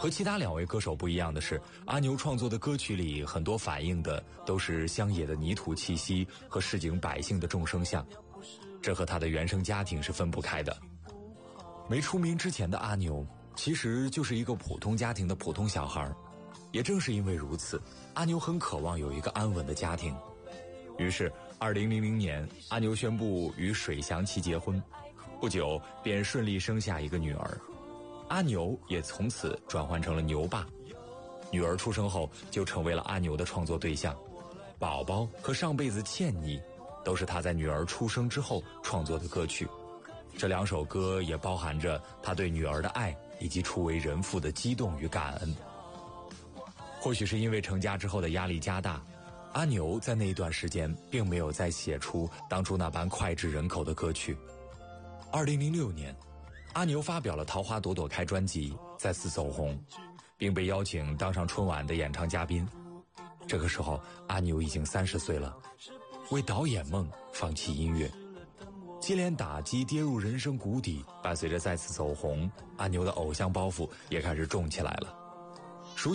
和其他2位歌手不一样的是，阿牛创作的歌曲里很多反映的都是乡野的泥土气息和市井百姓的众生相，这和他的原生家庭是分不开的。没出名之前的阿牛其实就是一个普通家庭的普通小孩，也正是因为如此，阿牛很渴望有一个安稳的家庭。于是2000年，阿牛宣布与水祥琪结婚，不久便顺利生下一个女儿。阿牛也从此转换成了牛爸。女儿出生后就成为了阿牛的创作对象，宝宝和上辈子欠你都是他在女儿出生之后创作的歌曲。这2首歌也包含着他对女儿的爱以及初为人父的激动与感恩。或许是因为成家之后的压力加大，阿牛在那一段时间并没有再写出当初那般脍炙人口的歌曲。2006年，阿牛发表了《桃花朵朵开》专辑，再次走红，并被邀请当上春晚的演唱嘉宾。这个时候，阿牛已经30岁了，为导演梦放弃音乐。接连打击跌入人生谷底，伴随着再次走红，阿牛的偶像包袱也开始重起来了。